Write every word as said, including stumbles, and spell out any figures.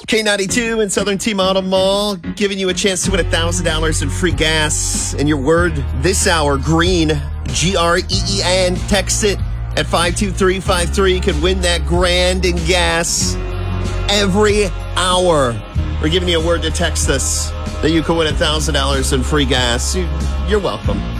K ninety-two and Southern T-Model Mall, giving you a chance to win one thousand dollars in free gas. And your word this hour, green, G R E E N. Text it at five two three five three. You could win that grand in gas every hour. We're giving you a word to text us that you can win one thousand dollars in free gas. You're welcome.